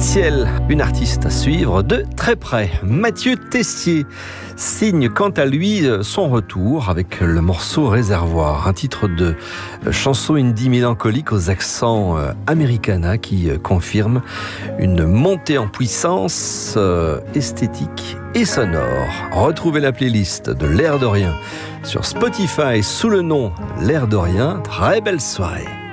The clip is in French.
officiel, une artiste à suivre de très près. Mathieu Tessier signe quant à lui son retour avec le morceau Réservoir, un titre de chanson indie mélancolique aux accents americana qui confirme une montée en puissance esthétique et sonore. Retrouvez la playlist de L'air de rien sur Spotify sous le nom L'air de rien. Très belle soirée.